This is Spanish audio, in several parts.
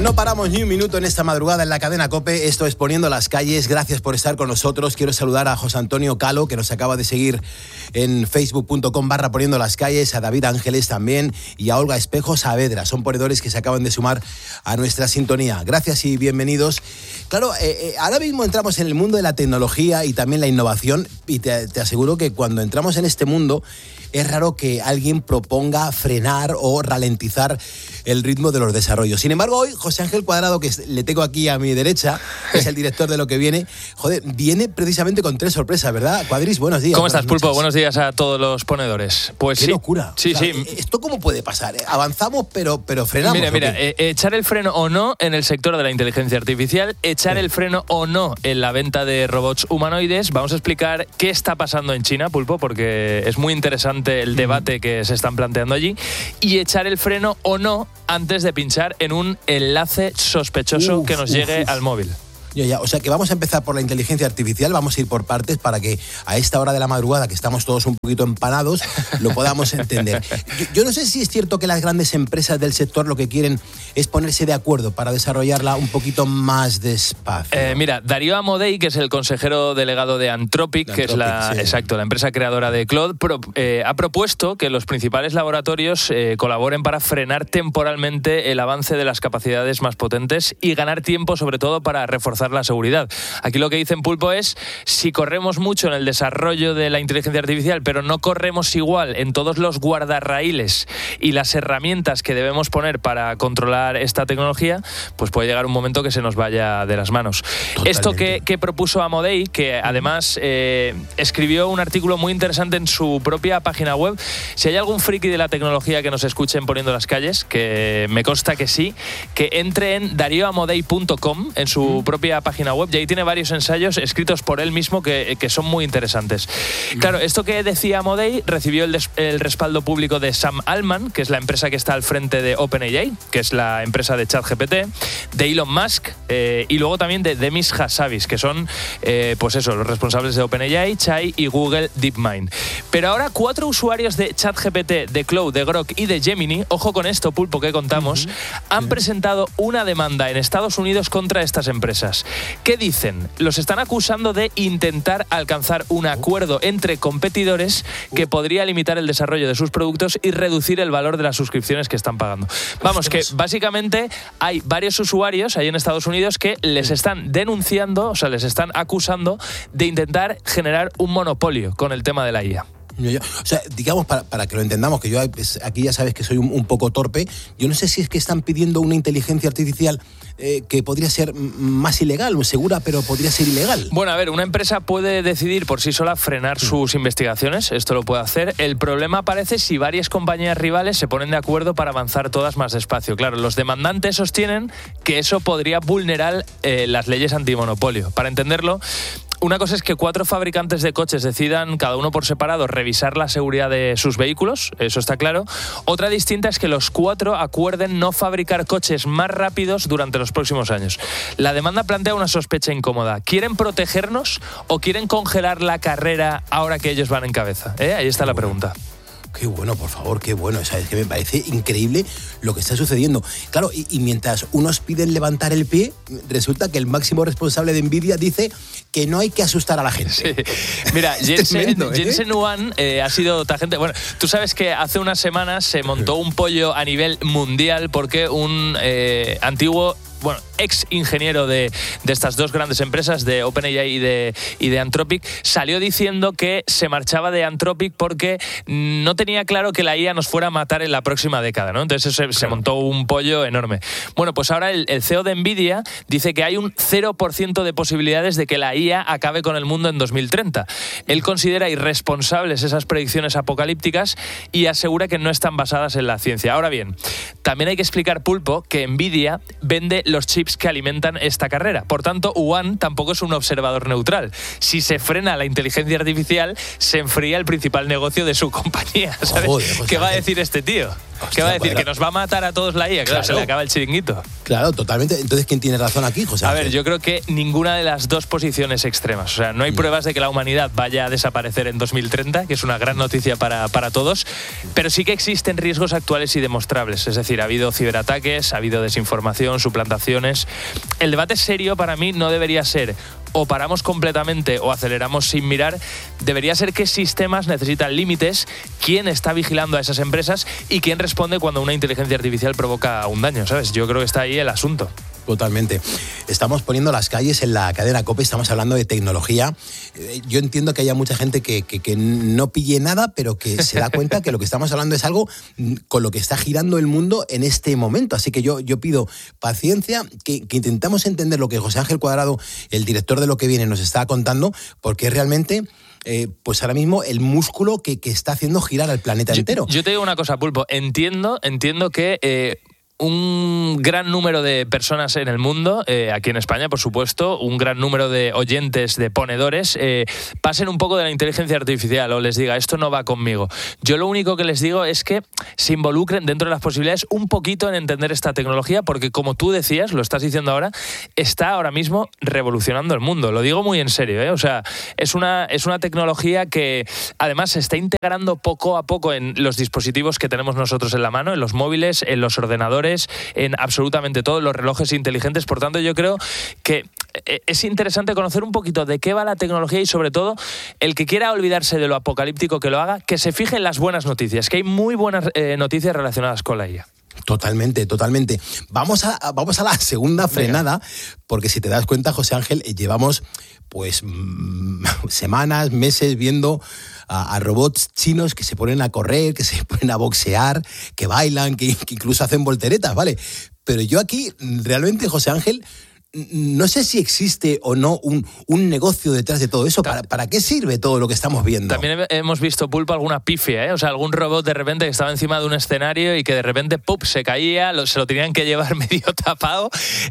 No paramos ni un minuto en esta madrugada en la cadena COPE. Esto es Poniendo las Calles. Gracias por estar con nosotros. Quiero saludar a José Antonio Calo, que nos acaba de seguir en facebook.com/Poniendo las Calles, a David Ángeles también y a Olga Espejo Saavedra. Son ponedores que se acaban de sumar a nuestra sintonía. Gracias y bienvenidos. Claro, ahora mismo entramos en el mundo de la tecnología y también la innovación, y te aseguro que cuando entramos en este mundo es raro que alguien proponga frenar o ralentizar el ritmo de los desarrollos. Sin embargo, hoy José Ángel Cuadrado, que le tengo aquí a mi derecha, que es el director de Lo que viene, viene precisamente con 3 sorpresas, ¿verdad? Cuadris, buenos días. ¿Cómo estás, Pulpo? Buenos días a todos los ponedores. Pues ¡Qué sí. locura! Sí, o sea, sí. ¿Esto cómo puede pasar? Avanzamos, pero frenamos. Mira, echar el freno o no en el sector de la inteligencia artificial, echar el freno o no en la venta de robots humanoides. Vamos a explicar qué está pasando en China, Pulpo, porque es muy interesante el debate que se están planteando allí, y echar el freno o no antes de pinchar en un enlace sospechoso que nos llegue al móvil. O sea que vamos a empezar por la inteligencia artificial, vamos a ir por partes para que a esta hora de la madrugada, que estamos todos un poquito empanados, lo podamos entender. Yo no sé si es cierto que las grandes empresas del sector lo que quieren es ponerse de acuerdo para desarrollarla un poquito más despacio. Mira, Darío Amodei, que es el consejero delegado de Anthropic, que es la empresa creadora de Claude, ha propuesto que los principales laboratorios colaboren para frenar temporalmente el avance de las capacidades más potentes y ganar tiempo, sobre todo, para reforzar la seguridad. Aquí lo que dicen, Pulpo, es si corremos mucho en el desarrollo de la inteligencia artificial, pero no corremos igual en todos los guardarraíles y las herramientas que debemos poner para controlar esta tecnología, pues puede llegar un momento que se nos vaya de las manos. Totalmente. Esto que propuso Amodei, que además escribió un artículo muy interesante en su propia página web. Si hay algún friki de la tecnología que nos escuche en Poniendo las Calles, que me consta que sí, que entre en darioamodei.com, en su propia página web, y ahí tiene varios ensayos escritos por él mismo que son muy interesantes. Claro, esto que decía Amodei recibió el respaldo público de Sam Altman, que es la empresa que está al frente de OpenAI, que es la empresa de ChatGPT, de Elon Musk, y luego también de Demis Hassabis, que son los responsables de OpenAI, Chai y Google DeepMind. Pero ahora 4 usuarios de ChatGPT, de Claude, de Grok y de Gemini, ojo con esto, Pulpo, que contamos, han presentado una demanda en Estados Unidos contra estas empresas. ¿Qué dicen? Los están acusando de intentar alcanzar un acuerdo entre competidores que podría limitar el desarrollo de sus productos y reducir el valor de las suscripciones que están pagando. Vamos, que básicamente hay varios usuarios ahí en Estados Unidos que les están denunciando, o sea, les están acusando de intentar generar un monopolio con el tema de la IA. O sea, digamos, para que lo entendamos, que yo aquí ya sabes que soy un poco torpe, yo no sé si es que están pidiendo una inteligencia artificial que podría ser más ilegal, segura, pero podría ser ilegal. Bueno, a ver, una empresa puede decidir por sí sola frenar sus investigaciones, esto lo puede hacer. El problema aparece si varias compañías rivales se ponen de acuerdo para avanzar todas más despacio. Claro, los demandantes sostienen que eso podría vulnerar las leyes antimonopolio. Para entenderlo, una cosa es que 4 fabricantes de coches decidan, cada uno por separado, revisar la seguridad de sus vehículos, eso está claro. Otra distinta es que los 4 acuerden no fabricar coches más rápidos durante los próximos años. La demanda plantea una sospecha incómoda. ¿Quieren protegernos o quieren congelar la carrera ahora que ellos van en cabeza? Ahí está la pregunta. Qué bueno, por favor, qué bueno. O sea, es que me parece increíble lo que está sucediendo. Claro, y mientras unos piden levantar el pie, resulta que el máximo responsable de Nvidia dice que no hay que asustar a la gente. Sí. Mira, Jensen Huang ha sido otra gente. Bueno, tú sabes que hace unas semanas se montó un pollo a nivel mundial porque un antiguo bueno, ex ingeniero de estas dos grandes empresas, de OpenAI y de Anthropic, salió diciendo que se marchaba de Anthropic porque no tenía claro que la IA nos fuera a matar en la próxima década, ¿no? Entonces se montó un pollo enorme. Bueno, pues ahora el CEO de Nvidia dice que hay un 0% de posibilidades de que la IA acabe con el mundo en 2030. Él considera irresponsables esas predicciones apocalípticas y asegura que no están basadas en la ciencia. Ahora bien, también hay que explicar, Pulpo, que Nvidia vende los chips que alimentan esta carrera. Por tanto, Huang tampoco es un observador neutral. Si se frena la inteligencia artificial, se enfría el principal negocio de su compañía. ¿Sabes? Joder, pues ¿qué va a decir este tío? ¿Qué va a decir? ¿Que nos va a matar a todos la IA? Claro, se le acaba el chiringuito. Claro, totalmente. Entonces, ¿quién tiene razón aquí, José Ángel? A ver, yo creo que ninguna de las dos posiciones extremas. O sea, no hay pruebas de que la humanidad vaya a desaparecer en 2030, que es una gran noticia para todos, pero sí que existen riesgos actuales y demostrables. Es decir, ha habido ciberataques, ha habido desinformación, suplantaciones. El debate serio para mí no debería ser o paramos completamente o aceleramos sin mirar. Debería ser qué sistemas necesitan límites, quién está vigilando a esas empresas y quién responde cuando una inteligencia artificial provoca un daño, ¿sabes? Yo creo que está ahí el asunto. Totalmente. Estamos poniendo las calles en la cadena COPE, estamos hablando de tecnología. Yo entiendo que haya mucha gente que no pille nada, pero que se da cuenta que lo que estamos hablando es algo con lo que está girando el mundo en este momento. Así que yo pido paciencia, que intentamos entender lo que José Ángel Cuadrado, el director de Lo que Viene, nos está contando, porque realmente... pues ahora mismo el músculo que está haciendo girar al planeta entero. Yo te digo una cosa, Pulpo, entiendo que un gran número de personas en el mundo, aquí en España, por supuesto, un gran número de oyentes, de ponedores, pasen un poco de la inteligencia artificial o les diga, esto no va conmigo. Yo lo único que les digo es que se involucren dentro de las posibilidades un poquito en entender esta tecnología, porque como tú decías, lo estás diciendo ahora, está ahora mismo revolucionando el mundo. Lo digo muy en serio, ¿eh? O sea, es una tecnología que además se está integrando poco a poco en los dispositivos que tenemos nosotros en la mano, en los móviles, en los ordenadores, en absolutamente todos los relojes inteligentes. Por tanto, yo creo que es interesante conocer un poquito de qué va la tecnología y, sobre todo, el que quiera olvidarse de lo apocalíptico, que lo haga, que se fije en las buenas noticias, que hay muy buenas noticias relacionadas con la IA. Totalmente. Vamos a la segunda frenada, porque si te das cuenta, José Ángel, llevamos pues semanas, meses viendo a robots chinos que se ponen a correr, que se ponen a boxear, que bailan, que incluso hacen volteretas, ¿vale? Pero yo aquí, realmente, José Ángel, no sé si existe o no un negocio detrás de todo eso. ¿Para qué sirve todo lo que estamos viendo? También hemos visto, Pulpo, alguna pifia, ¿eh? O sea, algún robot de repente que estaba encima de un escenario y que de repente se caía, se lo tenían que llevar medio tapado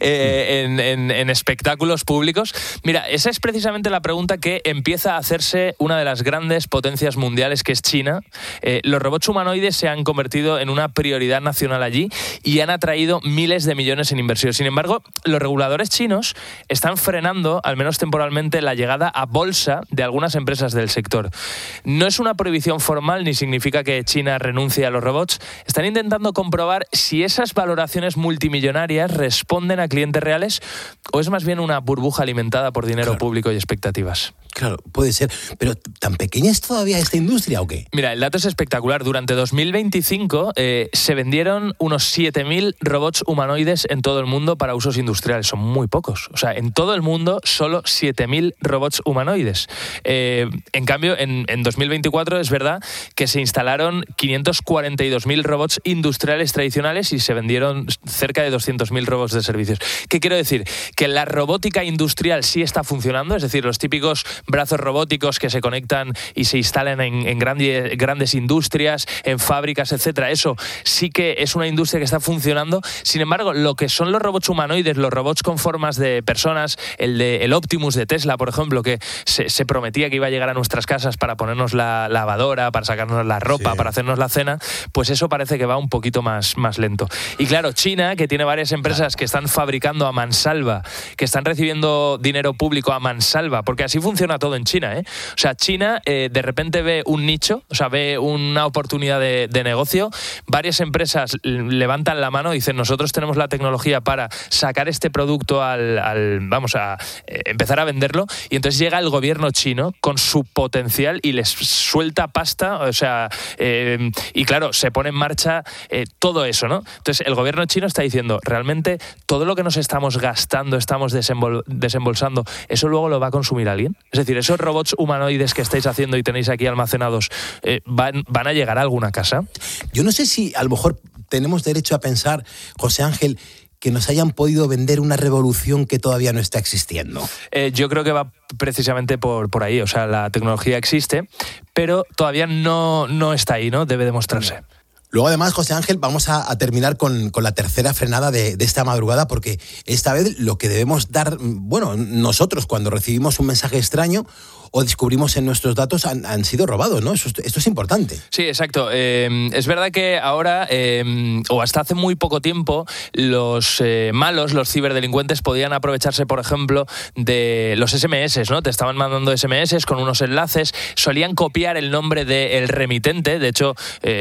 en espectáculos públicos. Mira, esa es precisamente la pregunta que empieza a hacerse una de las grandes potencias mundiales, que es China. Los robots humanoides se han convertido en una prioridad nacional allí y han atraído miles de millones en inversión. Sin embargo, los reguladores chinos están frenando, al menos temporalmente, la llegada a bolsa de algunas empresas del sector. No es una prohibición formal ni significa que China renuncie a los robots. Están intentando comprobar si esas valoraciones multimillonarias responden a clientes reales o es más bien una burbuja alimentada por dinero público y expectativas. Claro, puede ser. Pero ¿tan pequeña es todavía esta industria o qué? Mira, el dato es espectacular. Durante 2025 se vendieron unos 7.000 robots humanoides en todo el mundo para usos industriales. Son muy pocos. O sea, en todo el mundo solo 7.000 robots humanoides. En cambio, en 2024 es verdad que se instalaron 542.000 robots industriales tradicionales y se vendieron cerca de 200.000 robots de servicios. ¿Qué quiero decir? Que la robótica industrial sí está funcionando, es decir, los típicos brazos robóticos que se conectan y se instalan en grandes industrias, en fábricas, etcétera. Eso sí que es una industria que está funcionando. Sin embargo, lo que son los robots humanoides, los robots con formas de personas, el Optimus de Tesla, por ejemplo, que se prometía que iba a llegar a nuestras casas para ponernos la lavadora, para sacarnos la ropa, para hacernos la cena, pues eso parece que va un poquito más lento. Y claro, China, que tiene varias empresas que están fabricando a mansalva, que están recibiendo dinero público a mansalva, porque así funciona todo en China, ¿eh? O sea, China de repente ve un nicho, o sea, ve una oportunidad de negocio, varias empresas levantan la mano y dicen, nosotros tenemos la tecnología para sacar este producto vamos a empezar a venderlo, y entonces llega el gobierno chino con su potencial y les suelta pasta, o sea, y claro, se pone en marcha todo eso, ¿no? Entonces el gobierno chino está diciendo, realmente todo lo que nos estamos gastando, estamos desembolsando, ¿eso luego lo va a consumir alguien? Es decir, esos robots humanoides que estáis haciendo y tenéis aquí almacenados, ¿van a llegar a alguna casa? Yo no sé si a lo mejor tenemos derecho a pensar, José Ángel, que nos hayan podido vender una revolución que todavía no está existiendo. Yo creo que va precisamente por ahí. O sea, la tecnología existe, pero todavía no está ahí, ¿no? Debe demostrarse. Luego, además, José Ángel, vamos a terminar con la tercera frenada de esta madrugada, porque esta vez lo que debemos dar, bueno, nosotros cuando recibimos un mensaje extraño o descubrimos en nuestros datos han sido robados, ¿no? Esto es importante. Sí, exacto. Es verdad que ahora, o hasta hace muy poco tiempo, los malos, los ciberdelincuentes, podían aprovecharse, por ejemplo, de los SMS, ¿no? Te estaban mandando SMS con unos enlaces, solían copiar el nombre del remitente. De hecho,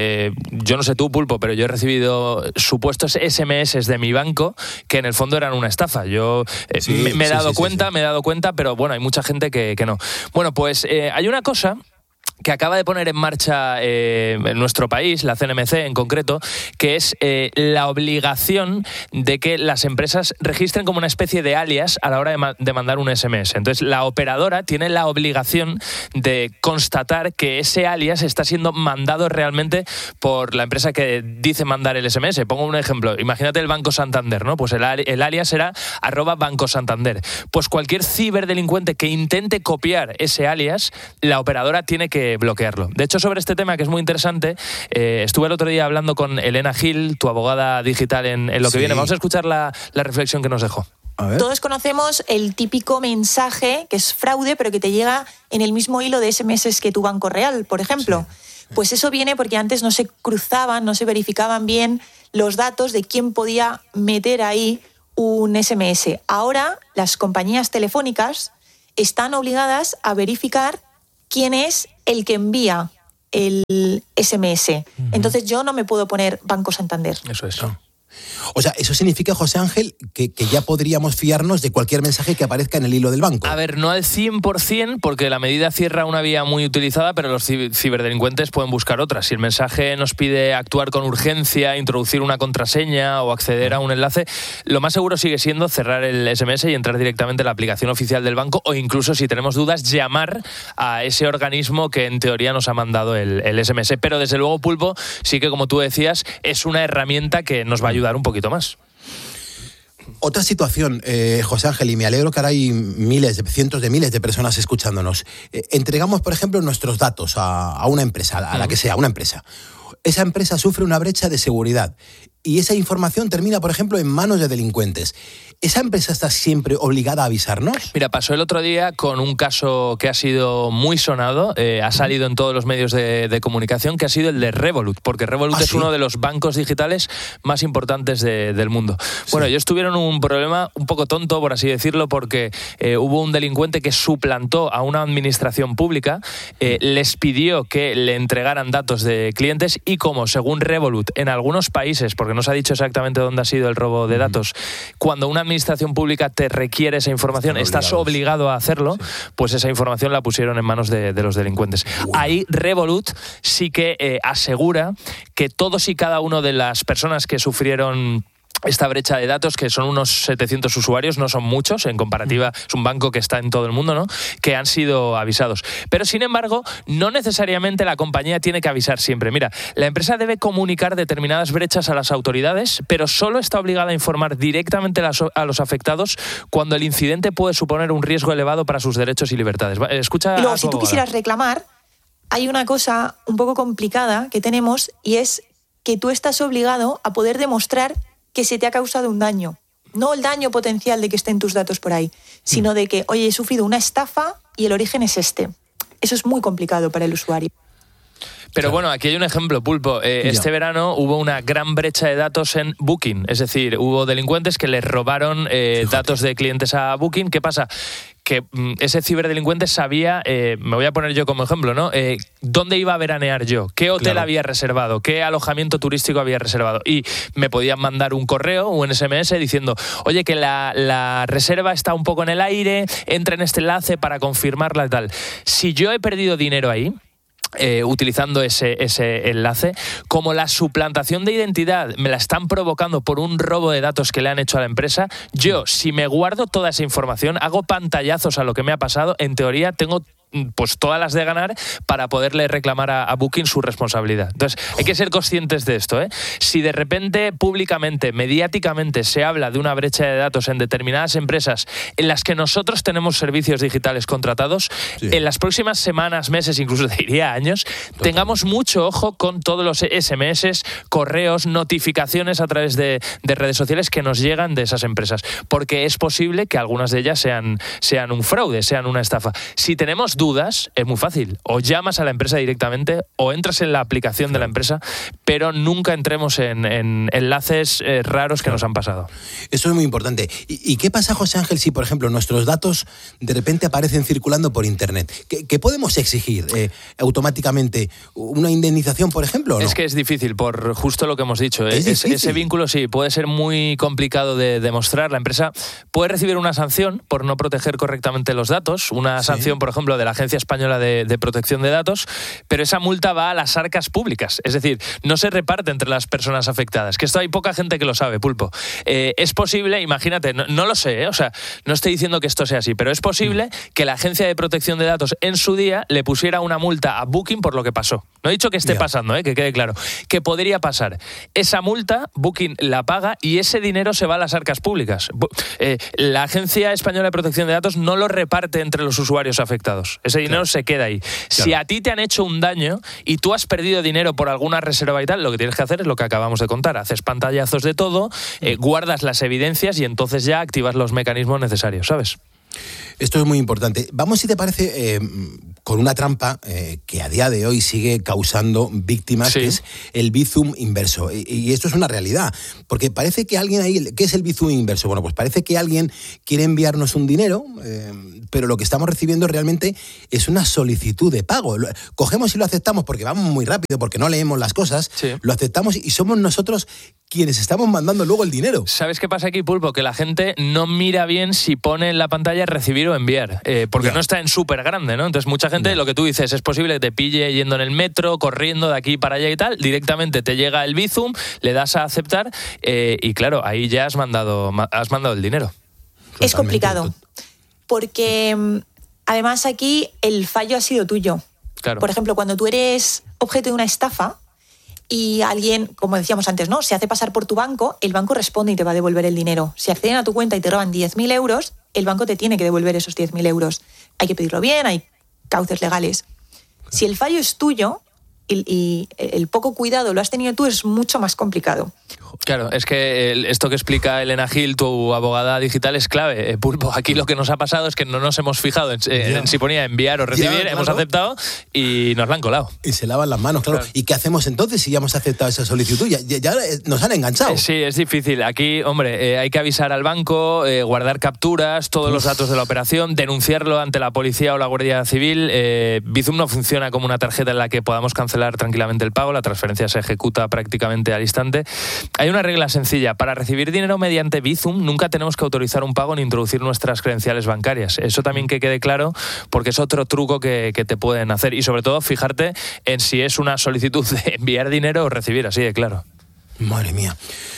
yo no sé tú, Pulpo, pero yo he recibido supuestos SMS de mi banco que en el fondo eran una estafa. Yo me he dado cuenta, pero bueno, hay mucha gente que no. Bueno, pues hay una cosa que acaba de poner en marcha en nuestro país, la CNMC en concreto, que es la obligación de que las empresas registren como una especie de alias a la hora de mandar un SMS. Entonces, la operadora tiene la obligación de constatar que ese alias está siendo mandado realmente por la empresa que dice mandar el SMS. Pongo un ejemplo. Imagínate el Banco Santander, ¿no? Pues el alias era @Banco Santander. Pues cualquier ciberdelincuente que intente copiar ese alias, la operadora tiene que bloquearlo. De hecho, sobre este tema, que es muy interesante, estuve el otro día hablando con Elena Gil, tu abogada digital en Lo que viene. Vamos a escuchar la reflexión que nos dejó. Todos conocemos el típico mensaje que es fraude, pero que te llega en el mismo hilo de SMS que tu banco real, por ejemplo. Sí. Pues eso viene porque antes no se cruzaban, no se verificaban bien los datos de quién podía meter ahí un SMS. Ahora, las compañías telefónicas están obligadas a verificar quién es el que envía el SMS. Entonces yo no me puedo poner Banco Santander. Eso es. O sea, eso significa, José Ángel, que ya podríamos fiarnos de cualquier mensaje que aparezca en el hilo del banco. A ver, no al 100%, porque la medida cierra una vía muy utilizada, pero los ciberdelincuentes pueden buscar otras. Si el mensaje nos pide actuar con urgencia, introducir una contraseña o acceder a un enlace, lo más seguro sigue siendo cerrar el SMS y entrar directamente en la aplicación oficial del banco, o incluso, si tenemos dudas, llamar a ese organismo que en teoría nos ha mandado el SMS. Pero desde luego, Pulpo, sí que, como tú decías, es una herramienta que nos va a ayudar un poquito más. Otra situación, José Ángel, y me alegro que ahora hay cientos de miles de personas escuchándonos. Entregamos, por ejemplo, nuestros datos a una empresa, a la que sea, una empresa. Esa empresa sufre una brecha de seguridad y esa información termina, por ejemplo, en manos de delincuentes. ¿Esa empresa está siempre obligada a avisarnos? Mira, pasó el otro día con un caso que ha sido muy sonado, ha salido en todos los medios de comunicación, que ha sido el de Revolut, porque Revolut es uno de los bancos digitales más importantes del mundo. Bueno, ellos tuvieron un problema un poco tonto, por así decirlo, porque hubo un delincuente que suplantó a una administración pública, les pidió que le entregaran datos de clientes y como, según Revolut, en algunos países, porque no se ha dicho exactamente dónde ha sido el robo de datos, cuando una administración pública te requiere esa información, estás obligado a hacerlo, pues esa información la pusieron en manos de los delincuentes. Ahí Revolut sí que asegura que todos y cada uno de las personas que sufrieron esta brecha de datos, que son unos 700 usuarios, no son muchos, en comparativa es un banco que está en todo el mundo, ¿no?, que han sido avisados. Pero sin embargo, no necesariamente la compañía tiene que avisar siempre. Mira, la empresa debe comunicar determinadas brechas a las autoridades, pero solo está obligada a informar directamente a los afectados cuando el incidente puede suponer un riesgo elevado para sus derechos y libertades. Escucha. Y luego, si tú quisieras reclamar, hay una cosa un poco complicada que tenemos, y es que tú estás obligado a poder demostrar que se te ha causado un daño. No el daño potencial de que estén tus datos por ahí, sino de que, oye, he sufrido una estafa y el origen es este. Eso es muy complicado para el usuario. Pero bueno, aquí hay un ejemplo, Pulpo. Este verano hubo una gran brecha de datos en Booking. Es decir, hubo delincuentes que les robaron datos de clientes a Booking. ¿Qué pasa? Que ese ciberdelincuente sabía, me voy a poner yo como ejemplo, ¿no?, dónde iba a veranear yo, qué hotel había reservado, qué alojamiento turístico había reservado, y me podían mandar un correo, un SMS diciendo, oye, que la reserva está un poco en el aire, entra en este enlace para confirmarla y tal. Si yo he perdido dinero ahí, utilizando ese enlace, como la suplantación de identidad me la están provocando por un robo de datos que le han hecho a la empresa, yo, si me guardo toda esa información, hago pantallazos a lo que me ha pasado, en teoría tengo pues todas las de ganar para poderle reclamar a Booking su responsabilidad. Entonces, hay que ser conscientes de esto, ¿eh? Si de repente, públicamente, mediáticamente, se habla de una brecha de datos en determinadas empresas en las que nosotros tenemos servicios digitales contratados, en las próximas semanas, meses, incluso diría años, tengamos mucho ojo con todos los SMS, correos, notificaciones a través de redes sociales que nos llegan de esas empresas, porque es posible que algunas de ellas sean un fraude, sean una estafa. Si tenemos dudas, es muy fácil. O llamas a la empresa directamente o entras en la aplicación de la empresa, pero nunca entremos en enlaces raros que nos han pasado. Eso es muy importante. ¿Y qué pasa, José Ángel, si, por ejemplo, nuestros datos de repente aparecen circulando por Internet? ¿Qué podemos exigir automáticamente? ¿Una indemnización, por ejemplo, o no? Es que es difícil, por justo lo que hemos dicho. Ese vínculo sí, puede ser muy complicado de demostrar. La empresa puede recibir una sanción por no proteger correctamente los datos, una sanción, por ejemplo, de la Agencia Española de Protección de Datos, pero esa multa va a las arcas públicas. Es decir, no se reparte entre las personas afectadas. Que esto hay poca gente que lo sabe, Pulpo. Es posible, imagínate, no lo sé, o sea, no estoy diciendo que esto sea así, pero es posible que la Agencia de Protección de Datos en su día le pusiera una multa a Booking por lo que pasó. No he dicho que esté pasando, que quede claro. Que podría pasar. Esa multa, Booking la paga y ese dinero se va a las arcas públicas. La Agencia Española de Protección de Datos no lo reparte entre los usuarios afectados. Ese dinero se queda ahí. Claro. Si a ti te han hecho un daño y tú has perdido dinero por alguna reserva y tal, lo que tienes que hacer es lo que acabamos de contar. Haces pantallazos de todo, guardas las evidencias y entonces ya activas los mecanismos necesarios, ¿sabes? Esto es muy importante. Vamos, si te parece, con una trampa que a día de hoy sigue causando víctimas, que es el Bizum inverso. Y esto es una realidad, porque parece que alguien ahí... ¿Qué es el Bizum inverso? Bueno, pues parece que alguien quiere enviarnos un dinero, pero lo que estamos recibiendo realmente es una solicitud de pago. Cogemos y lo aceptamos porque vamos muy rápido, porque no leemos las cosas, lo aceptamos y somos nosotros quienes estamos mandando luego el dinero. ¿Sabes qué pasa aquí, Pulpo? Que la gente no mira bien si pone en la pantalla recibir o enviar, porque no está en súper grande, ¿no? Entonces mucha gente, lo que tú dices, es posible que te pille yendo en el metro, corriendo de aquí para allá y tal, directamente te llega el Bizum, le das a aceptar y claro, ahí ya has mandado el dinero. Es complicado, porque además aquí el fallo ha sido tuyo. Claro. Por ejemplo, cuando tú eres objeto de una estafa, y alguien, como decíamos antes, ¿no?, se hace pasar por tu banco, el banco responde y te va a devolver el dinero. Si acceden a tu cuenta y te roban 10.000 euros, el banco te tiene que devolver esos 10.000 euros. Hay que pedirlo bien, hay cauces legales. Si el fallo es tuyo y el poco cuidado lo has tenido tú, es mucho más complicado. Claro, es que esto que explica Elena Gil, tu abogada digital, es clave. Pulpo, aquí lo que nos ha pasado es que no nos hemos fijado en si ponía enviar o recibir, hemos aceptado y nos la han colado. Y se lavan las manos, claro. ¿Y qué hacemos entonces si ya hemos aceptado esa solicitud? Ya nos han enganchado. Sí, es difícil. Aquí, hombre, hay que avisar al banco, guardar capturas, todos los datos de la operación, denunciarlo ante la policía o la Guardia Civil. Bizum no funciona como una tarjeta en la que podamos cancelar tranquilamente el pago, la transferencia se ejecuta prácticamente al instante. Hay una regla sencilla. Para recibir dinero mediante Bizum nunca tenemos que autorizar un pago ni introducir nuestras credenciales bancarias. Eso también que quede claro, porque es otro truco que te pueden hacer. Y sobre todo, fijarte en si es una solicitud de enviar dinero o recibir, así de claro. Madre mía.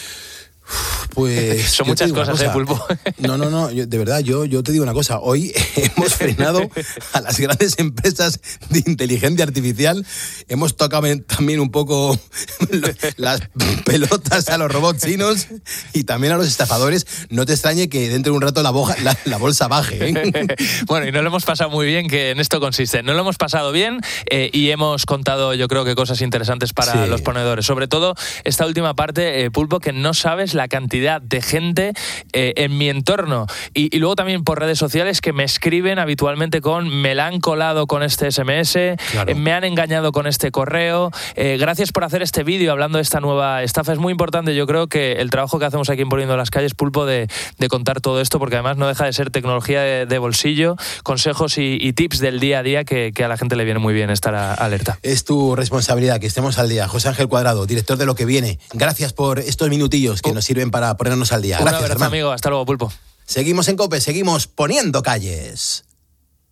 Pues son muchas cosas, Pulpo. No, de verdad, yo te digo una cosa. Hoy hemos frenado a las grandes empresas de inteligencia artificial. Hemos tocado también un poco las pelotas a los robots chinos y también a los estafadores. No te extrañe que dentro de un rato la bolsa baje, ¿eh? Bueno, y no lo hemos pasado muy bien, que en esto consiste. No lo hemos pasado bien y hemos contado, yo creo que cosas interesantes para los ponedores. Sobre todo esta última parte, Pulpo, que no sabes la cantidad de gente en mi entorno y luego también por redes sociales que me escriben habitualmente con me la han colado con este SMS, me han engañado con este correo, gracias por hacer este vídeo hablando de esta nueva estafa. Es muy importante, yo creo que el trabajo que hacemos aquí en Poniendo las Calles, Pulpo, de contar todo esto, porque además no deja de ser tecnología de bolsillo, consejos y tips del día a día que a la gente le viene muy bien estar alerta. Es tu responsabilidad que estemos al día. José Ángel Cuadrado, director de Lo que Viene, gracias por estos minutillos que nos sirven para ponernos al día. Gracias, amigo. Hasta luego, Pulpo. Seguimos en COPE, seguimos poniendo calles.